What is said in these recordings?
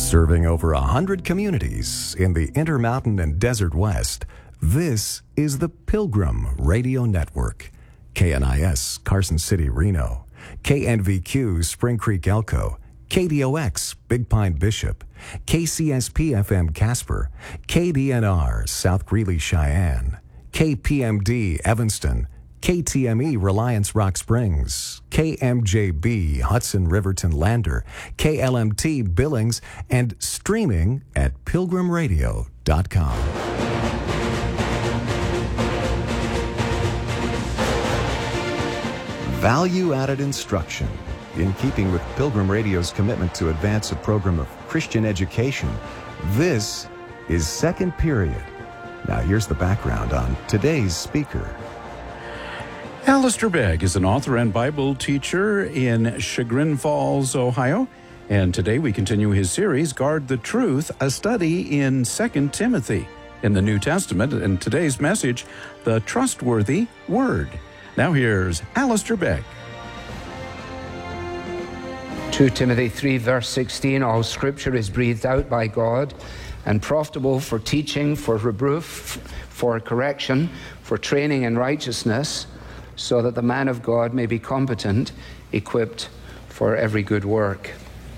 Serving over 100 communities in the Intermountain and Desert West, this is the Pilgrim Radio Network. KNIS, Carson City, Reno. KNVQ, Spring Creek, Elko. KDOX, Big Pine, Bishop. KCSP-FM, Casper. KDNR, South Greeley, Cheyenne. KPMD, Evanston. KTME, Reliance Rock Springs, KMJB, Hudson Riverton Lander, KLMT, Billings, and streaming at pilgrimradio.com. Value-added instruction. In keeping with Pilgrim Radio's commitment to advance a program of Christian education, this is Second Period. Now here's the background on today's speaker. Alistair Begg is an author and Bible teacher in Chagrin Falls, Ohio. And today we continue his series, Guard the Truth, a study in 2 Timothy in the New Testament. And today's message, the trustworthy word. Now here's Alistair Begg. 2 Timothy 3, verse 16, all scripture is breathed out by God and profitable for teaching, for reproof, for correction, for training in righteousness, so that the man of God may be competent, equipped for every good work.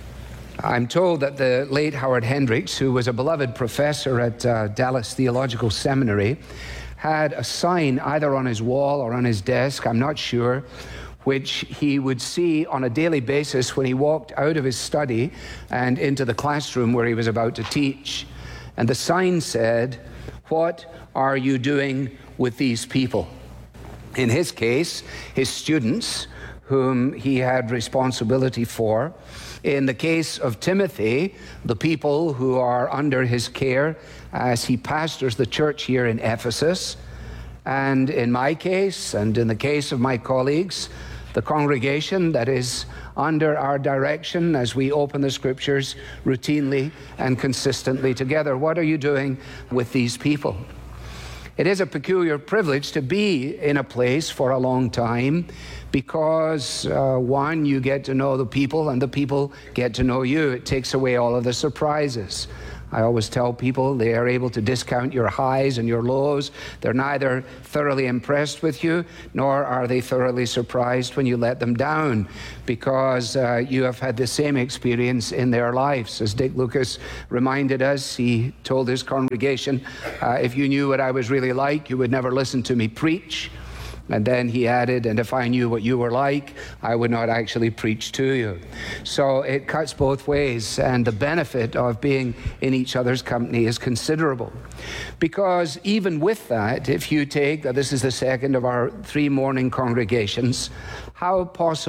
I'm told that the late Howard Hendricks, who was a beloved professor at Dallas Theological Seminary, had a sign either on his wall or on his desk, I'm not sure, which he would see on a daily basis when he walked out of his study and into the classroom where he was about to teach. And the sign said, "What are you doing with these people?" In his case, his students, whom he had responsibility for. In the case of Timothy, the people who are under his care as he pastors the church here in Ephesus. And in my case, and in the case of my colleagues, the congregation that is under our direction as we open the scriptures routinely and consistently together. What are you doing with these people? It is a peculiar privilege to be in a place for a long time because, one, you get to know the people and the people get to know you. It takes away all of the surprises. I always tell people they are able to discount your highs and your lows. They're neither thoroughly impressed with you, nor are they thoroughly surprised when you let them down, because you have had the same experience in their lives. As Dick Lucas reminded us, he told his congregation, if you knew what I was really like, you would never listen to me preach. And then he added, and if I knew what you were like, I would not actually preach to you. So it cuts both ways, and the benefit of being in each other's company is considerable. Because even with that, if you take that this is the second of our 3 morning congregations, how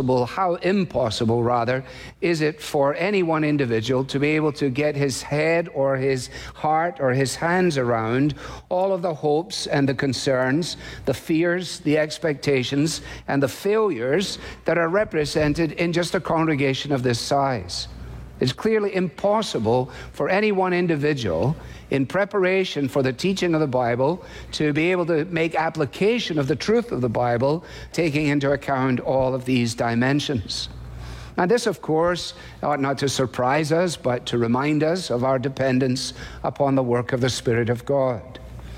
impossible rather, is it for any one individual to be able to get his head or his heart or his hands around all of the hopes and the concerns, the fears, the expectations, and the failures that are represented in just a congregation of this size. It's clearly impossible for any one individual in preparation for the teaching of the Bible to be able to make application of the truth of the Bible, taking into account all of these dimensions. Now this, of course, ought not to surprise us, but to remind us of our dependence upon the work of the Spirit of God.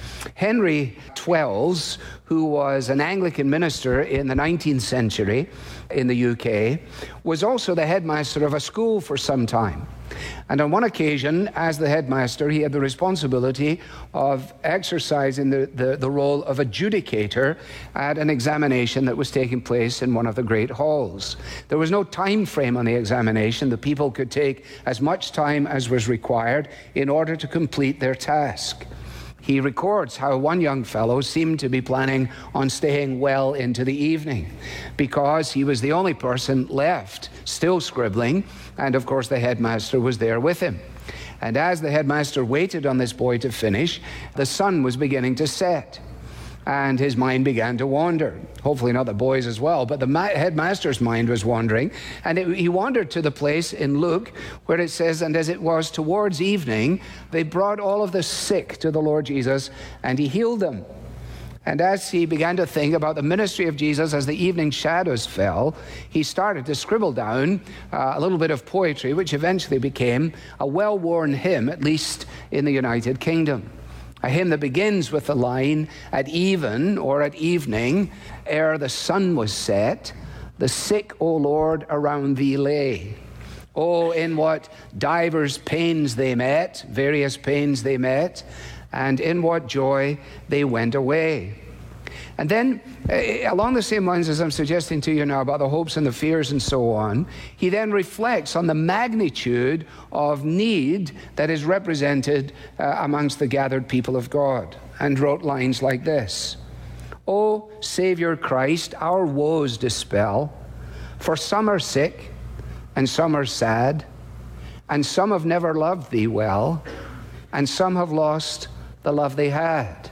Henry Twells, who was an Anglican minister in the 19th century in the UK, was also the headmaster of a school for some time. And on one occasion, as the headmaster, he had the responsibility of exercising the role of adjudicator at an examination that was taking place in one of the great halls. There was no time frame on the examination. The people could take as much time as was required in order to complete their task. He records how one young fellow seemed to be planning on staying well into the evening because he was the only person left still scribbling, and of course the headmaster was there with him. And as the headmaster waited on this boy to finish, the sun was beginning to set. And his mind began to wander. Hopefully not the boys as well, but the headmaster's mind was wandering. And he wandered to the place in Luke where it says, and as it was towards evening, they brought all of the sick to the Lord Jesus, and he healed them. And as he began to think about the ministry of Jesus as the evening shadows fell, he started to scribble down a little bit of poetry, which eventually became a well-worn hymn, at least in the United Kingdom. A hymn that begins with the line, "At even or at evening, ere the sun was set, the sick, O Lord, around thee lay. Oh, in what divers pains they met, various pains they met, and in what joy they went away." And then, along the same lines as I'm suggesting to you now about the hopes and the fears and so on, he then reflects on the magnitude of need that is represented amongst the gathered people of God, and wrote lines like this: "O Savior Christ, our woes dispel, for some are sick, and some are sad, and some have never loved thee well, and some have lost the love they had.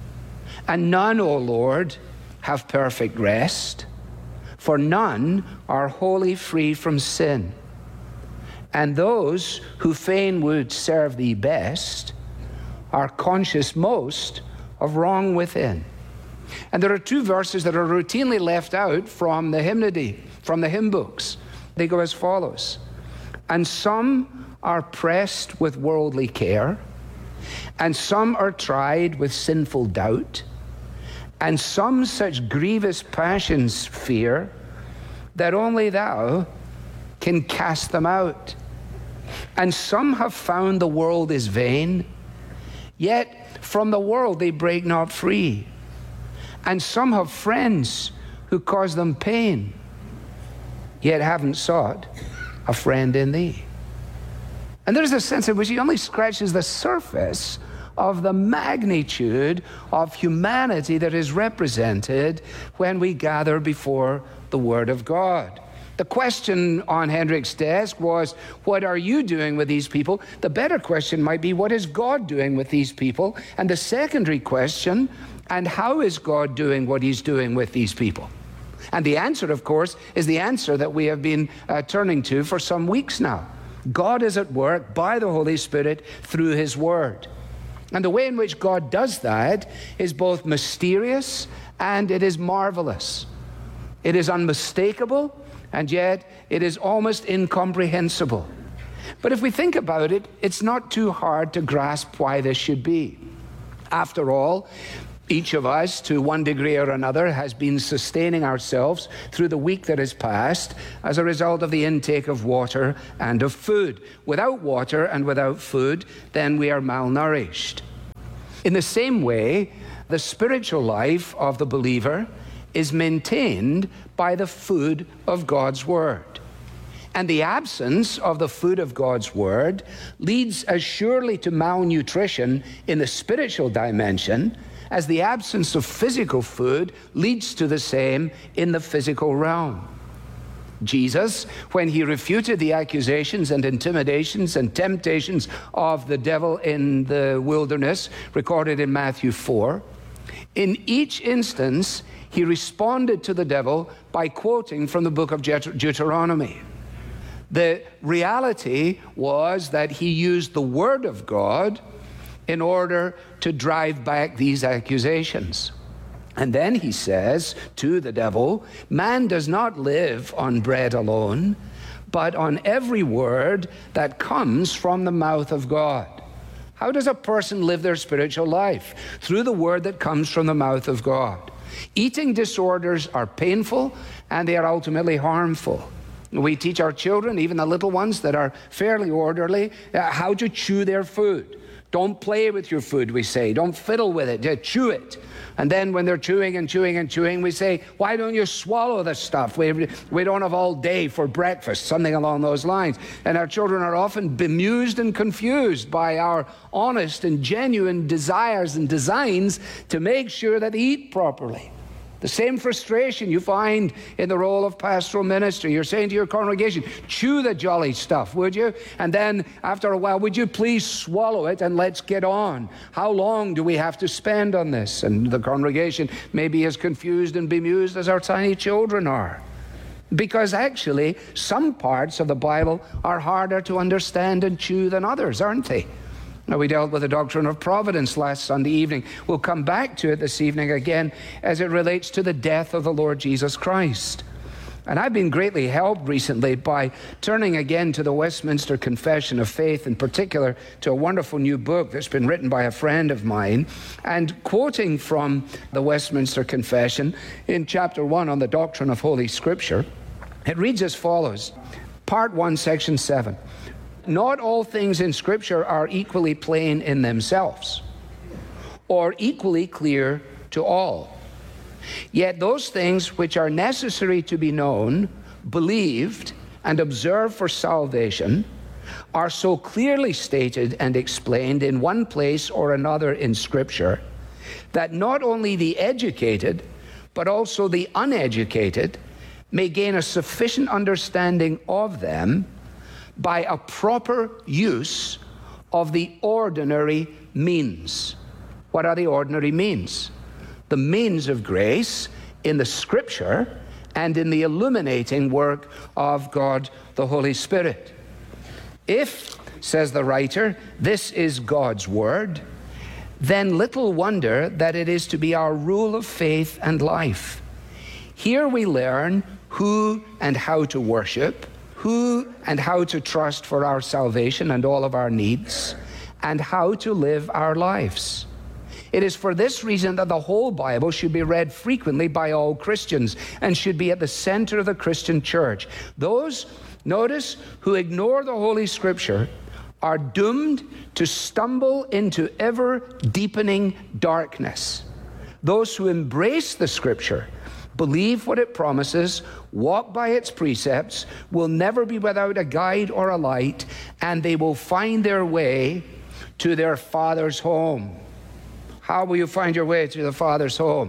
And none, O Lord, have perfect rest, for none are wholly free from sin. And those who fain would serve thee best are conscious most of wrong within." And there are two verses that are routinely left out from the hymnody, from the hymn books. They go as follows: "And some are pressed with worldly care, and some are tried with sinful doubt, and some such grievous passions fear, that only thou can cast them out. And some have found the world is vain, yet from the world they break not free. And some have friends who cause them pain, yet haven't sought a friend in thee." And there's a sense in which he only scratches the surface of the magnitude of humanity that is represented when we gather before the Word of God. The question on Hendrik's desk was, what are you doing with these people? The better question might be, what is God doing with these people? And the secondary question, and how is God doing what he's doing with these people? And the answer, of course, is the answer that we have been turning to for some weeks now. God is at work by the Holy Spirit through his Word. And the way in which God does that is both mysterious and it is marvelous. It is unmistakable, and yet it is almost incomprehensible. But if we think about it, it's not too hard to grasp why this should be. After all, each of us, to one degree or another, has been sustaining ourselves through the week that has passed as a result of the intake of water and of food. Without water and without food, then we are malnourished. In the same way, the spiritual life of the believer is maintained by the food of God's Word. And the absence of the food of God's Word leads as surely to malnutrition in the spiritual dimension as the absence of physical food leads to the same in the physical realm. Jesus, when he refuted the accusations and intimidations and temptations of the devil in the wilderness, recorded in Matthew 4, in each instance, he responded to the devil by quoting from the book of Deuteronomy. The reality was that he used the Word of God in order to drive back these accusations. And then he says to the devil, "Man does not live on bread alone, but on every word that comes from the mouth of God." How does a person live their spiritual life? Through the word that comes from the mouth of God. Eating disorders are painful and they are ultimately harmful. We teach our children, even the little ones that are fairly orderly, how to chew their food. Don't play with your food, we say. Don't fiddle with it. Chew it. And then when they're chewing and chewing and chewing, we say, why don't you swallow the stuff? We don't have all day for breakfast, something along those lines. And our children are often bemused and confused by our honest and genuine desires and designs to make sure that they eat properly. The same frustration you find in the role of pastoral ministry. You're saying to your congregation, chew the jolly stuff, would you? And then after a while, would you please swallow it and let's get on? How long do we have to spend on this? And the congregation may be as confused and bemused as our tiny children are. Because actually, some parts of the Bible are harder to understand and chew than others, aren't they? Now, we dealt with the doctrine of providence last Sunday evening. We'll come back to it this evening again as it relates to the death of the Lord Jesus Christ. And I've been greatly helped recently by turning again to the Westminster Confession of Faith, in particular to a wonderful new book that's been written by a friend of mine, and quoting from the Westminster Confession in chapter 1 on the doctrine of Holy Scripture. It reads as follows, Part 1, Section 7. Not all things in Scripture are equally plain in themselves, or equally clear to all. Yet those things which are necessary to be known, believed, and observed for salvation are so clearly stated and explained in one place or another in Scripture that not only the educated, but also the uneducated may gain a sufficient understanding of them by a proper use of the ordinary means. What are the ordinary means? The means of grace in the Scripture and in the illuminating work of God the Holy Spirit. If, says the writer, this is God's Word, then little wonder that it is to be our rule of faith and life. Here we learn who and how to worship, who and how to trust for our salvation and all of our needs, and how to live our lives. It is for this reason that the whole Bible should be read frequently by all Christians and should be at the center of the Christian church. Those, notice, who ignore the Holy Scripture are doomed to stumble into ever-deepening darkness. Those who embrace the Scripture, believe what it promises, walk by its precepts, will never be without a guide or a light, and they will find their way to their Father's home. How will you find your way to the Father's home?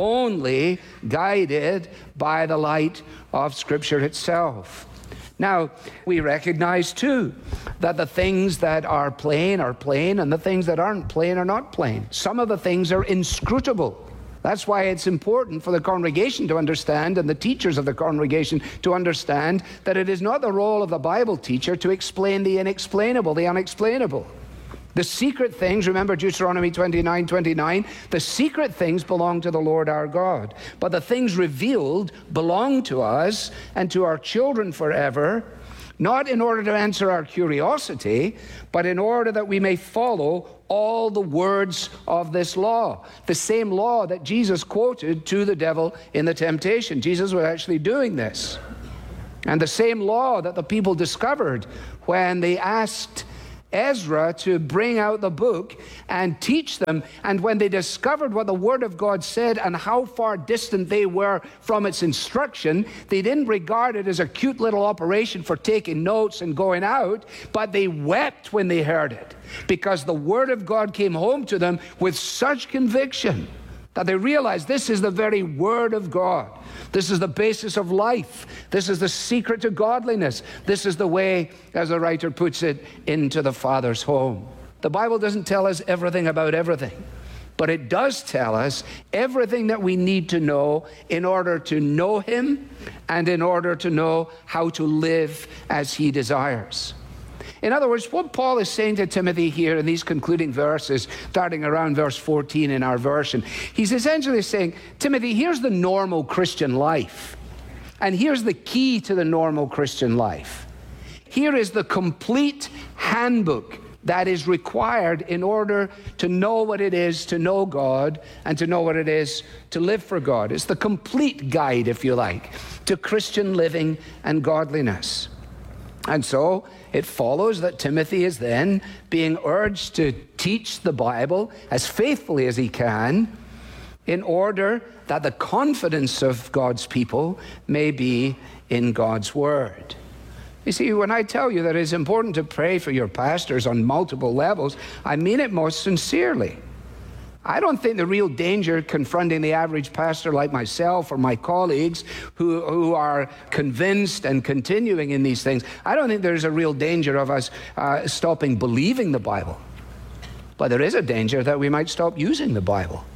Only guided by the light of Scripture itself. Now, we recognize, too, that the things that are plain, and the things that aren't plain are not plain. Some of the things are inscrutable. That's why it's important for the congregation to understand, and the teachers of the congregation to understand, that it is not the role of the Bible teacher to explain the inexplainable, the unexplainable. The secret things, remember Deuteronomy 29:29, the secret things belong to the Lord our God. But the things revealed belong to us and to our children forever, not in order to answer our curiosity, but in order that we may follow all the words of this law. The same law that Jesus quoted to the devil in the temptation. Jesus was actually doing this. And the same law that the people discovered when they asked Ezra to bring out the book and teach them, and when they discovered what the Word of God said and how far distant they were from its instruction, they didn't regard it as a cute little operation for taking notes and going out, but they wept when they heard it, because the Word of God came home to them with such conviction that they realized this is the very Word of God. This is the basis of life. This is the secret to godliness. This is the way, as the writer puts it, into the Father's home. The Bible doesn't tell us everything about everything, but it does tell us everything that we need to know in order to know Him and in order to know how to live as He desires. In other words, what Paul is saying to Timothy here in these concluding verses, starting around verse 14 in our version, he's essentially saying, Timothy, here's the normal Christian life. And here's the key to the normal Christian life. Here is the complete handbook that is required in order to know what it is to know God and to know what it is to live for God. It's the complete guide, if you like, to Christian living and godliness. And so it follows that Timothy is then being urged to teach the Bible as faithfully as he can in order that the confidence of God's people may be in God's Word. You see, when I tell you that it's important to pray for your pastors on multiple levels, I mean it most sincerely. I don't think the real danger confronting the average pastor like myself or my colleagues who are convinced and continuing in these things, I don't think there's a real danger of us stopping believing the Bible. But there is a danger that we might stop using the Bible.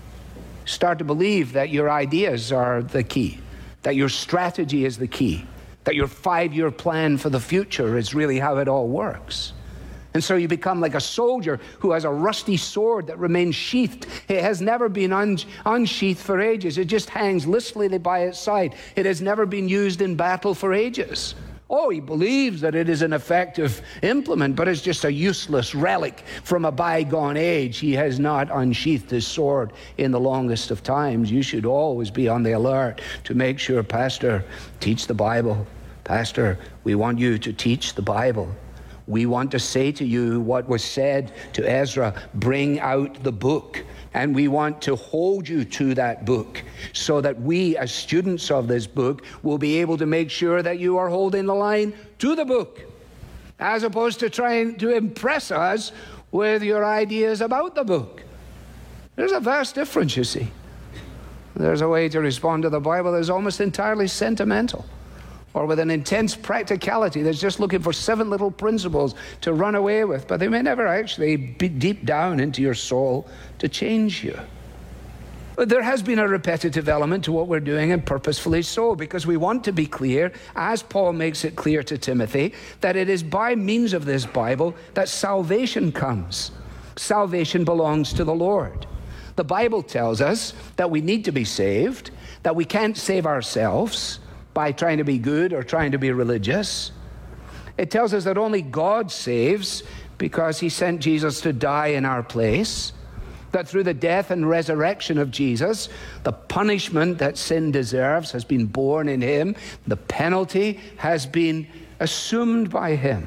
Start to believe that your ideas are the key, that your strategy is the key, that your 5-year plan for the future is really how it all works. And so you become like a soldier who has a rusty sword that remains sheathed. It has never been unsheathed for ages. It just hangs listlessly by its side. It has never been used in battle for ages. Oh, he believes that it is an effective implement, but it's just a useless relic from a bygone age. He has not unsheathed his sword in the longest of times. You should always be on the alert to make sure, Pastor, teach the Bible. Pastor, we want you to teach the Bible. We want to say to you what was said to Ezra, bring out the book. And we want to hold you to that book so that we, as students of this book, will be able to make sure that you are holding the line to the book, as opposed to trying to impress us with your ideas about the book. There's a vast difference, you see. There's a way to respond to the Bible that's almost entirely sentimental, or with an intense practicality that's just looking for 7 little principles to run away with, but they may never actually be deep down into your soul to change you. But there has been a repetitive element to what we're doing, and purposefully so, because we want to be clear, as Paul makes it clear to Timothy, that it is by means of this Bible that salvation comes. Salvation belongs to the Lord. The Bible tells us that we need to be saved, that we can't save ourselves by trying to be good or trying to be religious. It tells us that only God saves because he sent Jesus to die in our place, that through the death and resurrection of Jesus, the punishment that sin deserves has been borne in him. The penalty has been assumed by him.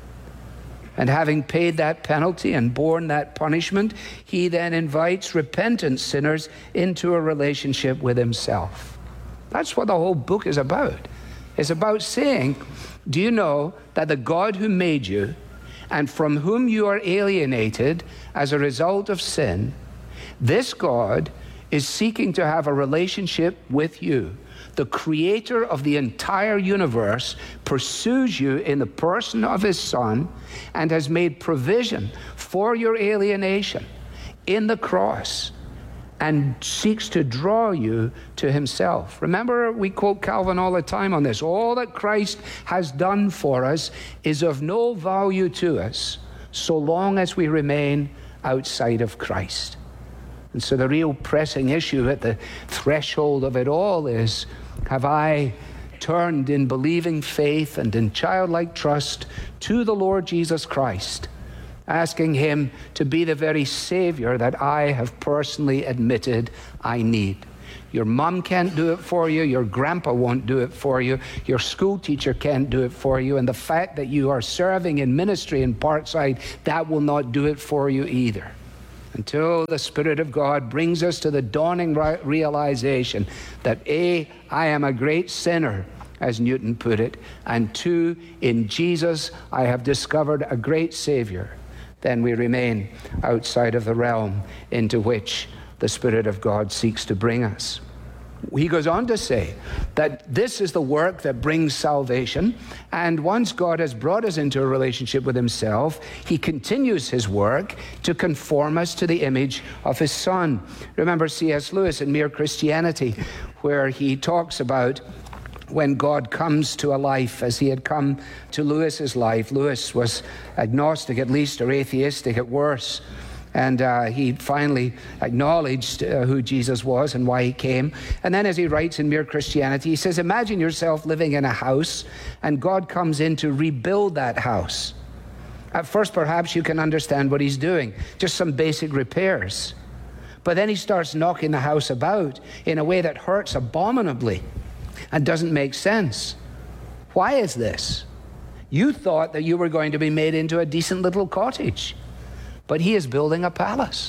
And having paid that penalty and borne that punishment, he then invites repentant sinners into a relationship with himself. That's what the whole book is about. It's about saying, do you know that the God who made you and from whom you are alienated as a result of sin, this God is seeking to have a relationship with you. The creator of the entire universe pursues you in the person of his Son and has made provision for your alienation in the cross, and seeks to draw you to himself. Remember, we quote Calvin all the time on this. All that Christ has done for us is of no value to us so long as we remain outside of Christ. And so the real pressing issue at the threshold of it all is, have I turned in believing faith and in childlike trust to the Lord Jesus Christ, asking him to be the very Savior that I have personally admitted I need? Your mom can't do it for you. Your grandpa won't do it for you. Your school teacher can't do it for you. And the fact that you are serving in ministry in Parkside, that will not do it for you either. Until the Spirit of God brings us to the dawning realization that A, I am a great sinner, as Newton put it, and 2, in Jesus I have discovered a great Savior, then we remain outside of the realm into which the Spirit of God seeks to bring us. He goes on to say that this is the work that brings salvation, and once God has brought us into a relationship with himself, he continues his work to conform us to the image of his Son. Remember C.S. Lewis in Mere Christianity, where he talks about when God comes to a life as he had come to Lewis's life. Lewis was agnostic at least, or atheistic at worst. And he finally acknowledged who Jesus was and why he came. And then as he writes in Mere Christianity, he says, imagine yourself living in a house and God comes in to rebuild that house. At first, perhaps you can understand what he's doing, just some basic repairs. But then he starts knocking the house about in a way that hurts abominably and doesn't make sense. Why is this? You thought that you were going to be made into a decent little cottage. But he is building a palace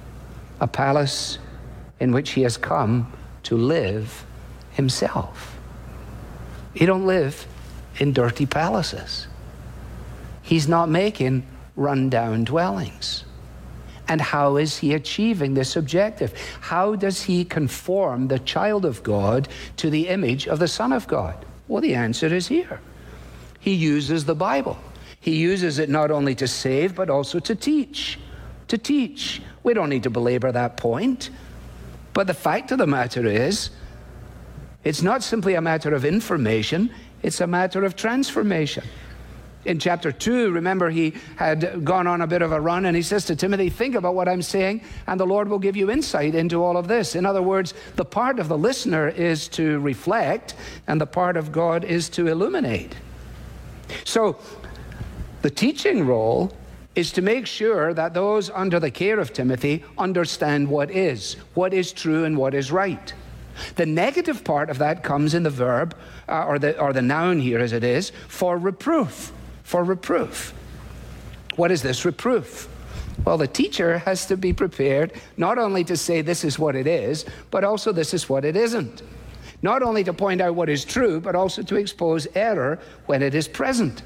in which he has come to live himself. He don't live in dirty palaces. He's not making run-down dwellings. And how is he achieving this objective? How does he conform the child of God to the image of the Son of God? Well, the answer is here. He uses the Bible. He uses it not only to save, but also to teach. To teach. We don't need to belabor that point. But the fact of the matter is, it's not simply a matter of information, it's a matter of transformation. In chapter 2, remember, he had gone on a bit of a run, and he says to Timothy, think about what I'm saying, and the Lord will give you insight into all of this. In other words, the part of the listener is to reflect, and the part of God is to illuminate. So the teaching role is to make sure that those under the care of Timothy understand what is true and what is right. The negative part of that comes in the verb, or the noun here as it is, for reproof. For reproof. What is this reproof? Well, the teacher has to be prepared not only to say this is what it is, but also this is what it isn't. Not only to point out what is true, but also to expose error when it is present.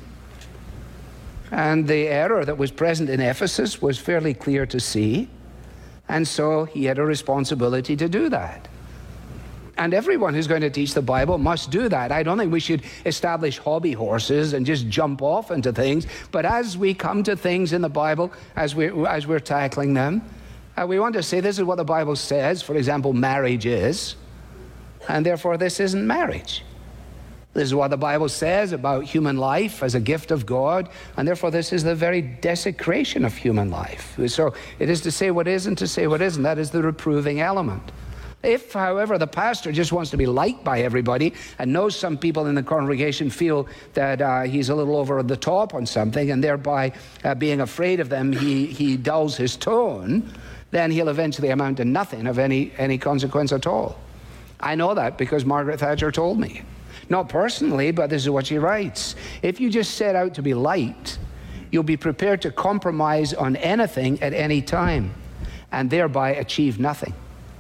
And the error that was present in Ephesus was fairly clear to see, and so he had a responsibility to do that. And everyone who's going to teach the Bible must do that. I don't think we should establish hobby horses and just jump off into things. But as we come to things in the Bible, as we're tackling them, we want to say this is what the Bible says. For example, marriage is, and therefore this isn't marriage. This is what the Bible says about human life as a gift of God, and therefore this is the very desecration of human life. So it is to say what is and to say what isn't. That is the reproving element. If, however, the pastor just wants to be liked by everybody and knows some people in the congregation feel that he's a little over the top on something, and thereby being afraid of them, he dulls his tone, then he'll eventually amount to nothing of any consequence at all. I know that because Margaret Thatcher told me. Not personally, but this is what she writes. If you just set out to be liked, you'll be prepared to compromise on anything at any time and thereby achieve nothing.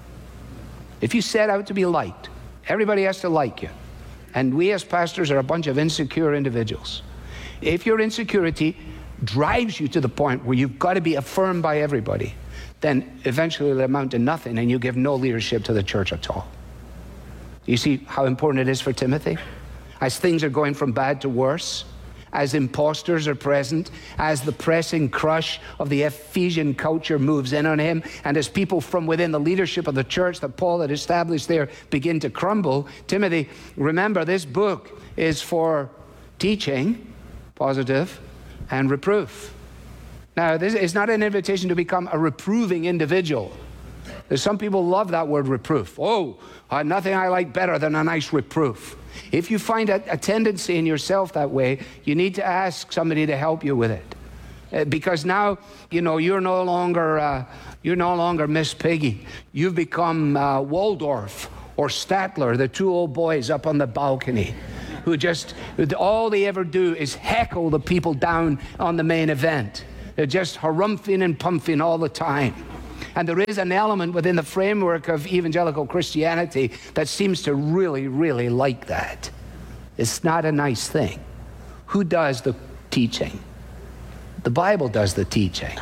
If you set out to be liked, everybody has to like you. And we as pastors are a bunch of insecure individuals. If your insecurity drives you to the point where you've got to be affirmed by everybody, then eventually it'll amount to nothing and you give no leadership to the church at all. You see how important it is for Timothy? As things are going from bad to worse, as imposters are present, as the pressing crush of the Ephesian culture moves in on him, and as people from within the leadership of the church that Paul had established there begin to crumble, Timothy, remember this book is for teaching, positive, and reproof. Now, this is not an invitation to become a reproving individual. There's some people love that word reproof. Oh, nothing I like better than a nice reproof. If you find a tendency in yourself that way, you need to ask somebody to help you with it. Because now, you're no longer Miss Piggy. You've become Waldorf or Statler, the two old boys up on the balcony, who all they ever do is heckle the people down on the main event. They're just harumphing and pumping all the time. And there is an element within the framework of evangelical Christianity that seems to really, really like that. It's not a nice thing. Who does the teaching? The Bible does the teaching.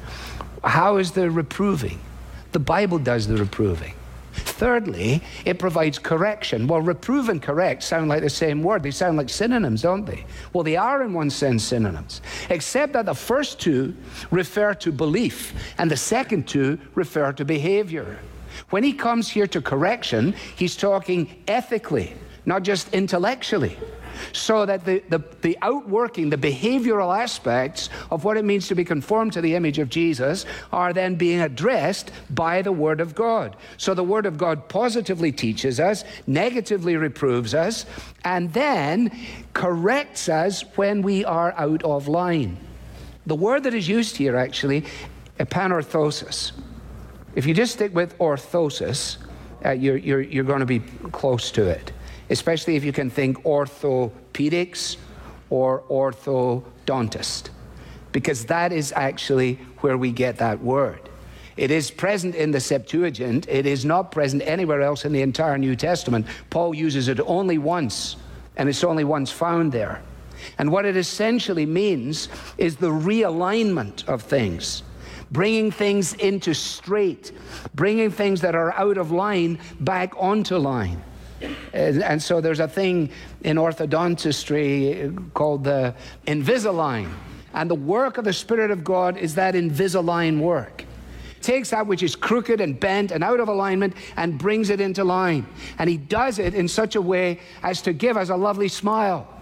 How is the reproving? The Bible does the reproving. Thirdly, it provides correction. Well, reprove and correct sound like the same word. They sound like synonyms, don't they? Well, they are in one sense synonyms, except that the first two refer to belief and the second two refer to behavior. When he comes here to correction, he's talking ethically, not just intellectually. So that the outworking, the behavioral aspects of what it means to be conformed to the image of Jesus are then being addressed by the Word of God. So the Word of God positively teaches us, negatively reproves us, and then corrects us when we are out of line. The word that is used here actually, panorthosis. If you just stick with orthosis, you're going to be close to it. Especially if you can think orthopedics or orthodontist, because that is actually where we get that word. It is present in the Septuagint. It is not present anywhere else in the entire New Testament. Paul uses it only once, and it's only once found there. And what it essentially means is the realignment of things, bringing things into straight, bringing things that are out of line back onto line. And so there's a thing in orthodontistry called the Invisalign. And the work of the Spirit of God is that Invisalign work. It takes that which is crooked and bent and out of alignment and brings it into line. And he does it in such a way as to give us a lovely smile.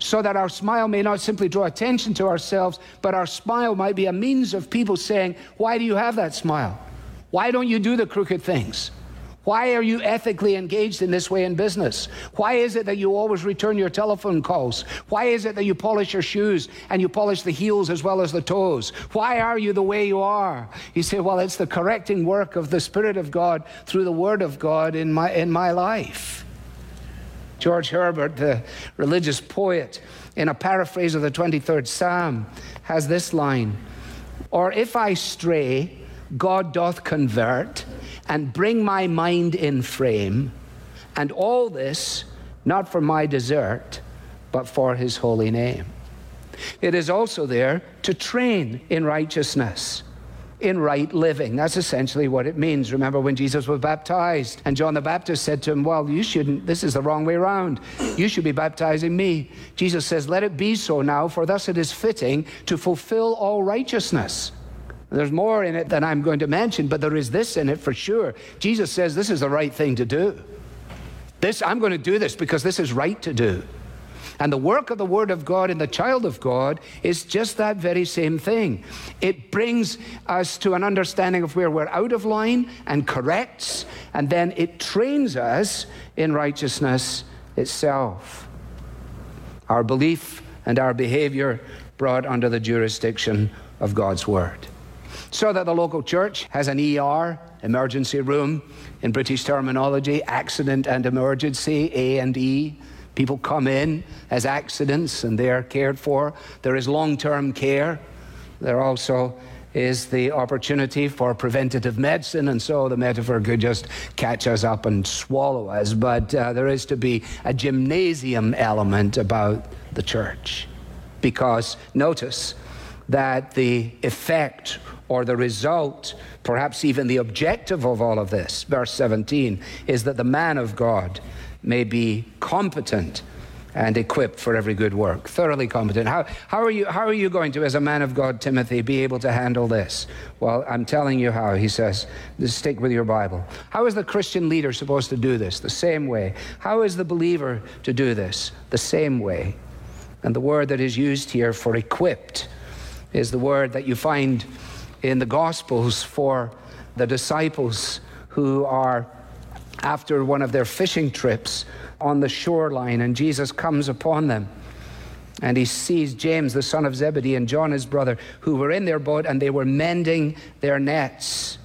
so that our smile may not simply draw attention to ourselves, but our smile might be a means of people saying, why do you have that smile? Why don't you do the crooked things? Why are you ethically engaged in this way in business? Why is it that you always return your telephone calls? Why is it that you polish your shoes and you polish the heels as well as the toes? Why are you the way you are? You say, well, it's the correcting work of the Spirit of God through the Word of God in my life. George Herbert, the religious poet, in a paraphrase of the 23rd Psalm, has this line, or if I stray, God doth convert, and bring my mind in frame, and all this not for my desert, but for his holy name. It is also there to train in righteousness, in right living. That's essentially what it means. Remember when Jesus was baptized, and John the Baptist said to him, well, you shouldn't, this is the wrong way around. You should be baptizing me. Jesus says, let it be so now, for thus it is fitting to fulfill all righteousness. There's more in it than I'm going to mention, but there is this in it for sure. Jesus says this is the right thing to do. I'm going to do this because this is right to do. And the work of the Word of God in the child of God is just that very same thing. It brings us to an understanding of where we're out of line and corrects, and then it trains us in righteousness itself. Our belief and our behavior brought under the jurisdiction of God's Word. So that the local church has an ER, emergency room, in British terminology, accident and emergency, A&E. People come in as accidents and they're cared for. There is long-term care. There also is the opportunity for preventative medicine, and so the metaphor could just catch us up and swallow us. But there is to be a gymnasium element about the church. Because notice that the effect or the result, perhaps even the objective of all of this, verse 17, is that the man of God may be competent and equipped for every good work, thoroughly competent. How are you going to, as a man of God, Timothy, be able to handle this? Well, I'm telling you how. He says, just stick with your Bible. How is the Christian leader supposed to do this? The same way. How is the believer to do this? The same way. And the word that is used here for equipped is the word that you find in the Gospels for the disciples who are after one of their fishing trips on the shoreline, and Jesus comes upon them. And he sees James, the son of Zebedee, and John, his brother, who were in their boat, and they were mending their nets,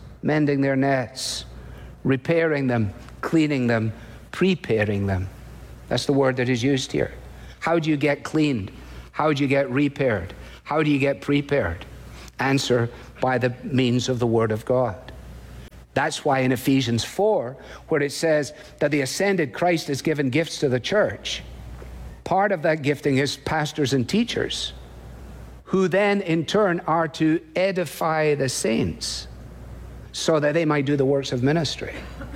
repairing them, cleaning them, preparing them. That's the word that is used here. How do you get cleaned? How do you get repaired? How do you get prepared? Answer, by the means of the Word of God. That's why in Ephesians 4, where it says that the ascended Christ has given gifts to the church, part of that gifting is pastors and teachers, who then in turn are to edify the saints so that they might do the works of ministry.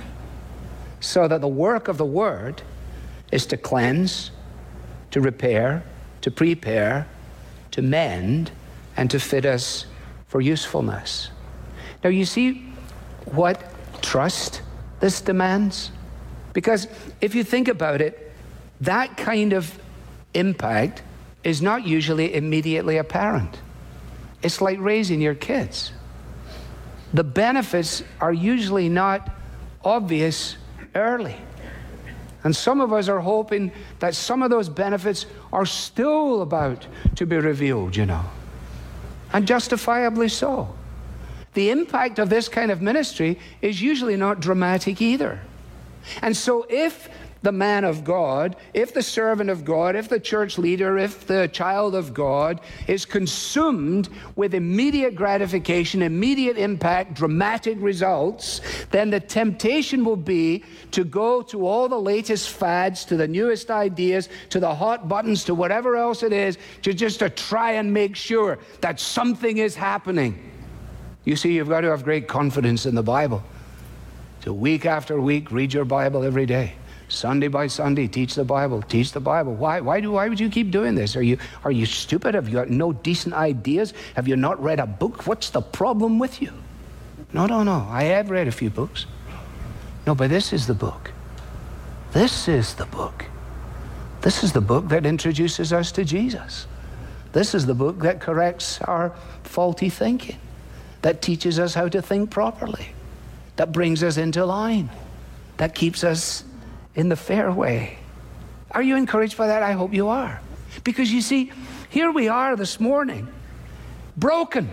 So that the work of the Word is to cleanse, to repair, to prepare, to mend, and to fit us for usefulness. Now you see what trust this demands? Because if you think about it, that kind of impact is not usually immediately apparent. It's like raising your kids. The benefits are usually not obvious early. And some of us are hoping that some of those benefits are still about to be revealed, and justifiably so. The impact of this kind of ministry is usually not dramatic either. And so if the man of God, if the servant of God, if the church leader, if the child of God is consumed with immediate gratification, immediate impact, dramatic results, then the temptation will be to go to all the latest fads, to the newest ideas, to the hot buttons, to whatever else it is, to try and make sure that something is happening. You see, you've got to have great confidence in the Bible. So week after week, read your Bible every day. Sunday by Sunday, teach the Bible. Why would you keep doing this? Are you stupid? Have you got no decent ideas? Have you not read a book? What's the problem with you? No. I have read a few books. No, but this is the book. This is the book. This is the book that introduces us to Jesus. This is the book that corrects our faulty thinking, that teaches us how to think properly, that brings us into line, that keeps us in the fair way. Are you encouraged by that? I hope you are. Because you see, here we are this morning, broken.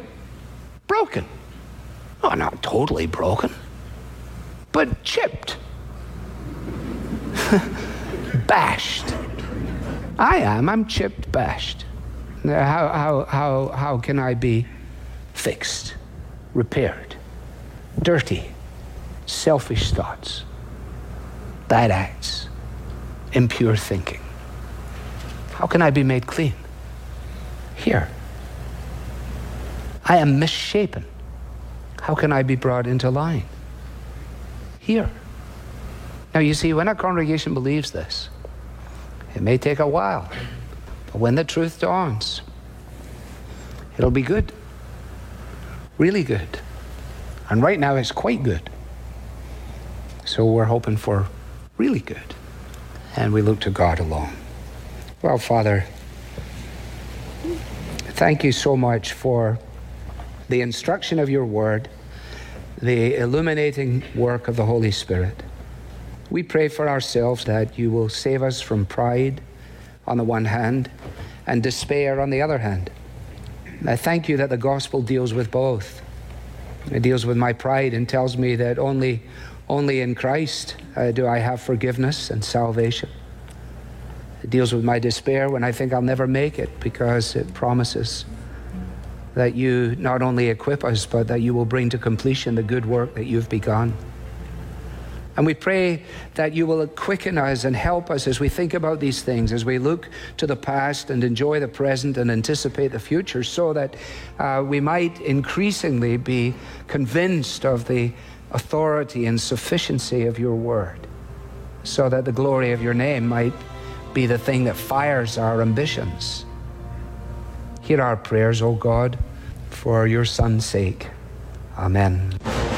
Oh, not totally broken, but chipped, bashed. I'm chipped, bashed. How can I be fixed, repaired? Dirty, selfish thoughts, bad acts, impure thinking. How can I be made clean? Here. I am misshapen. How can I be brought into line? Here. Now you see, when a congregation believes this, it may take a while, but when the truth dawns, it'll be good. Really good. And right now it's quite good. So we're hoping for really good. And we look to God alone. Well, Father, thank you so much for the instruction of your word, the illuminating work of the Holy Spirit. We pray for ourselves that you will save us from pride on the one hand and despair on the other hand. I thank you that the gospel deals with both. It deals with my pride and tells me that only in Christ do I have forgiveness and salvation. It deals with my despair when I think I'll never make it, because it promises that you not only equip us, but that you will bring to completion the good work that you've begun. And we pray that you will quicken us and help us as we think about these things, as we look to the past and enjoy the present and anticipate the future, so that we might increasingly be convinced of the authority and sufficiency of your word, so that the glory of your name might be the thing that fires our ambitions. Hear our prayers, O God, for your Son's sake. Amen.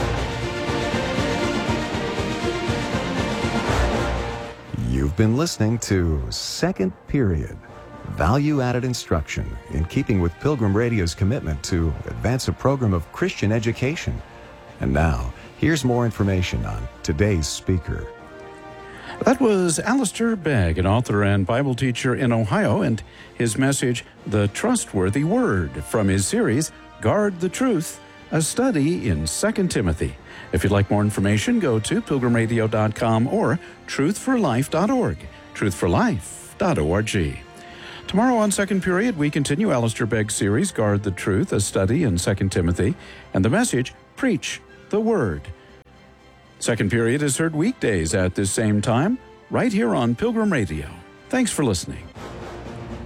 You've been listening to Second Period, value-added instruction in keeping with Pilgrim Radio's commitment to advance a program of Christian education. And now, here's more information on today's speaker. That was Alistair Begg, an author and Bible teacher in Ohio, and his message, The Trustworthy Word, from his series, Guard the Truth, a study in 2 Timothy. If you'd like more information, go to pilgrimradio.com or truthforlife.org, truthforlife.org. Tomorrow on Second Period, we continue Alistair Begg's series, Guard the Truth, a study in 2 Timothy, and the message, Preach the Word. Second Period is heard weekdays at this same time, right here on Pilgrim Radio. Thanks for listening.